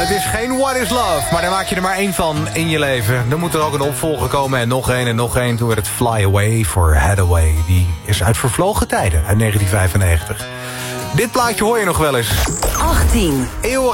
Het is geen What is Love, maar daar maak je er maar één van in je leven. Dan moet er ook een opvolger komen en nog één en nog één. Toen werd het Fly Away for Hathaway. Die is uit vervlogen tijden, uit 1995. Dit plaatje hoor je nog wel eens. 18. Eeuwig